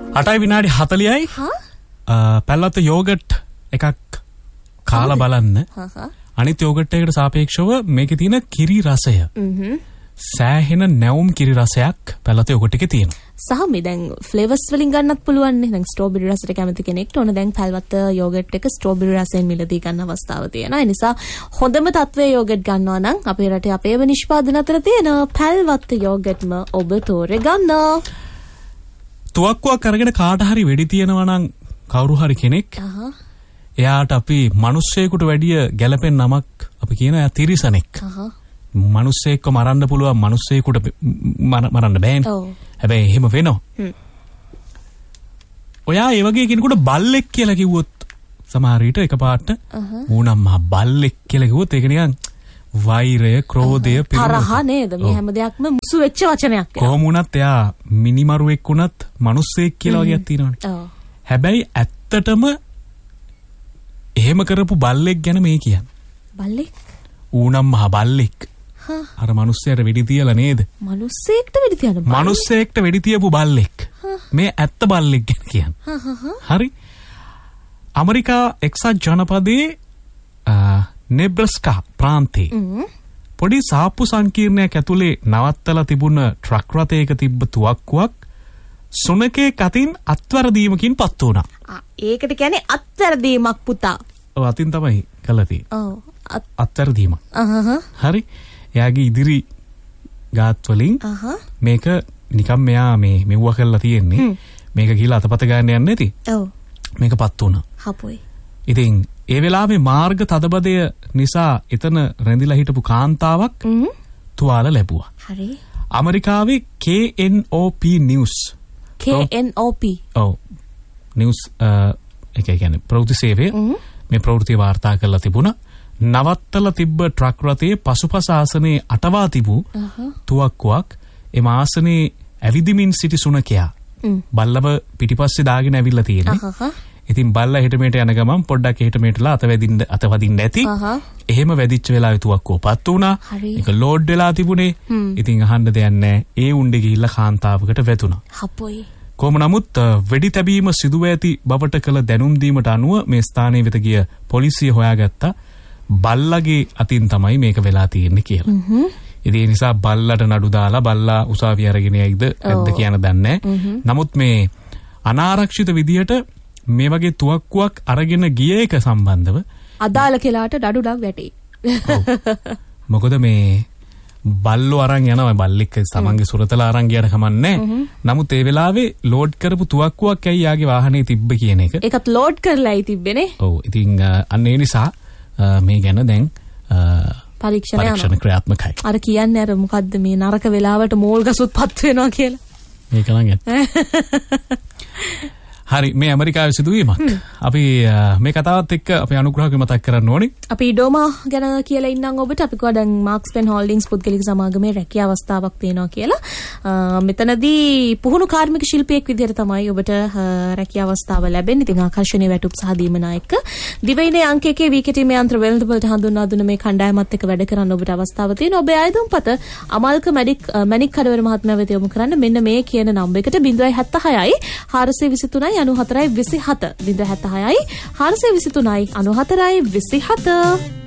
8 විනාඩි 40යි. පැල්ලත් යෝගට් එකක් කාලා බලන්න. අනිත් යෝගට් එකකට සාපේක්ෂව මේකේ තියෙන කිරි රසය. සෑහෙන නැවුම් කිරි රසයක් පැල්ලත් යෝගට් එකේ තියෙනවා. සහ මේ දැන් ෆ්ලේවර්ස් වලින් ගන්නත් පුළුවන් නේ. දැන් ස්ට්‍රෝබෙරි රසයට කැමති කෙනෙක්ට ඕන දැන් පැල්වත් යෝගට් එක ස්ට්‍රෝබෙරි රසයෙන් මිලදී ගන්න අවස්ථාව තියෙනවා. ඒ නිසා හොඳම තත්වයේ යෝගට් ගන්නවා නම් අපේ රටේ අපේම නිෂ්පාදන අතර තියෙන පැල්වත් යෝගට්ම ඔබ තෝරේ ගන්න. තුවක්කුවක් අරගෙන කාට හරි වෙඩි තියනවා නම් කවුරු හරි කෙනෙක් එයාට අපි මිනිස්සෙකුට වැඩිය ගැළපෙන නමක් අපි කියන එයා තිරිසනෙක්. මිනිස්සෙක්ව මරන්න පුළුවන් මිනිස්සෙකුට මරන්න බෑනේ. හැබැයි එහෙම වෙනවා. ඔයා ඒ වගේ කෙනෙකුට බල්ලෙක් කියලා කිව්වොත් සමහර විට එකපාරට ඌනම් මහ බල්ලෙක් කියලා කිව්වොත් ඒක නිකන් වෛරය, ක්‍රෝධය, තරහ නේද? මේ හැම දෙයක්ම මුසු වෙච්ච වචනයක්. කොහොම වුණත් එයා මිනිමරුවෙක් වුණත් මිනිස්සෙක් කියලා වගේක් තියෙනවනේ. හැබැයි ඇත්තටම එහෙම කරපු බල්ලෙක් ගැන මේ කියන්නේ. බල්ලෙක්? ඌනම් මහ බල්ලෙක්. අර මිනිස්සයාට වෙඩි තියලා නේද? මිනිස්සෙක්ට වෙඩි තියන බල්ලෙක්. මිනිස්සෙක්ට වෙඩි තියපු බල්ලෙක්. මේ ඇත්ත බල්ලෙක් ගැන කියන්නේ. හරි. ඇමරිකා එක්සත් ජනපදයේ නෙබ්‍රස්කා ප්‍රාන්තයේ පොඩි සාප්පු සංකීර්ණයක් ඇතුලේ නවත්තලා තිබුණ ට්‍රක් රථයක තිබ්බ තුවක්කුවක් සුනකේ කතින් අත්වැරදීමකින් පත් වුණා. ඒකට කියන්නේ අත්වැරදීමක් පුතා. ඔව් අතින් තමයි කළා තියෙන්නේ. ඔව් අත්වැරදීමක්. හරි. එයාගේ ඉදිරි ගාත් වලින් මේක නිකම් මෙයා මෙව්වා කරලා තියෙන්නේ. මේක ගිහලා අතපත ගන්න යන්නේ නැති. ඔව්. මේක පත් වුණා. හපොයි. ඉතින් ඒ වෙලාවේ මාර්ග තදබදය නිසා එතන රැඳිලා හිටපු කාන්තාවක් තුවාල ලැබුවා. හරි. ඇමරිකාවේ KNOP නිවුස්. KNOP. ඔව්. නිවුස් ඒ කියන්නේ ප්‍රවෘත්ති සේවය මේ ප්‍රවෘත්ති වාර්තා කරලා තිබුණා. නවත්තලා තිබ්බ ට්‍රක් රථයේ පසුපස ආසනයේ අටවා තිබූ තුවක්කුවක් එම ආසනයේ ඇවිදිමින් සිටි සුනකයා බල්ලව පිටිපස්සේ දාගෙන ඇවිල්ලා තියෙන්නේ. ඉතින් බල්ලා හෙට මෙහෙට යන ගමන් පොඩ්ඩක් හෙට මෙහෙටලා අතවදින්න නැති. එහෙම වැදිච්ච වෙලාවේ තුවක්කුව පත් වුණා. ඒක ලෝඩ් වෙලා තිබුණේ. ඉතින් අහන්න දෙයක් නැහැ. ඒ උණ්ඩේ ගිහිල්ලා කාන්තාවකට වැදුණා. හපොයි. කොහොම නමුත් වෙඩි තැබීම සිදුව ඇති බවට කළ දැනුම් දීමට අනුව මේ ස්ථානයේ වෙත ගිය පොලිසිය හොයාගත්තා බල්ලගේ අතින් තමයි මේක වෙලා තියෙන්නේ කියලා. ඉතින් ඒ නිසා බල්ලට නඩු දාලා බල්ලා උසාවිය අරගෙන යයිද නැද්ද කියන දන්නේ නැහැ. නමුත් මේ අනාරක්ෂිත විදියට මේ වගේ තුවක්කුවක් අරගෙන ගිය එක සම්බන්ධව අදාළ කෙලාට නඩුඩක් වැටේ. මොකද මේ බල්ලෝ අරන් යනවා බල්ලෙක් තමන්ගේ සුරතල අරන් ගියට කමන්නේ. නමුත් ඒ වෙලාවේ ලෝඩ් කරපු තුවක්කුවක් ඇයි යාගේ වාහනේ තිබ්බ කියන එක. ඒකත් ලෝඩ් කරලායි තිබ්බනේ. ඔව්. ඉතින් අන්න ඒ නිසා මේ ගැන දැන් පරීක්ෂණ ක්‍රියාත්මකයි. අර කියන්නේ අර මොකද්ද මේ නරක වෙලාවට මෝල් ගසුත් පත් වෙනවා කියලා. මේක නම් ඇත්ත. හරි මේ ඇමරිකාවේ සිදුවීමක්. අපි මේ කතාවත් එක්ක අපි අනුග්‍රහක මතක් කරන්න ඕනේ. අපි ඩෝමා ගැන කියලා ඉන්නම් ඔබට. අපි කිව්වා දැන් මාක්ස් පෙන් හෝල්ඩින්ග්ස් පුද්ගලික සමාගමේ රැකියා අවස්ථාවක් තියෙනවා කියලා. මෙතනදී පුහුණු කාර්මික ශිල්පියෙක් විදිහට තමයි ඔබට රැකියා අවස්ථාව ලැබෙන්නේ. ඉතින් ආකර්ෂණීය වැටුප් සහ දීමනා එක්ක දිවයිනේ අංක 1 වීකටීමේ යන්ත්‍ර වෙළඳපොළට හඳුන්වා දුන්න මේ කණ්ඩායමත් එක්ක වැඩ කරන්න ඔබට අවස්ථාව තියෙනවා. ඔබේ ආයුධම්පත අමල්ක මැනික් කඩවර මහත්මයා වෙත යොමු කරන්න මෙන්න මේ කියන නම්බර් එකට 076යි 423යි 94යි 27 076යි 423යි 94යි 27